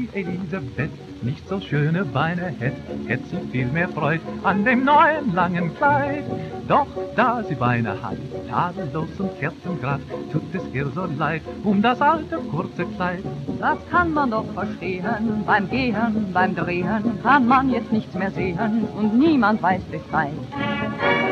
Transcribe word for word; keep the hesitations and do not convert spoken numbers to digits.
die Elisabeth nicht so schöne Beine hätt, hätt sie viel mehr Freud an dem neuen langen Kleid. Doch da sie Beine hat, tadellos und kerzengrad, tut es ihr so leid um das alte kurze Kleid. Das kann man doch verstehen, beim Gehen, beim Drehen kann man jetzt nichts mehr sehen und niemand weiß Bescheid.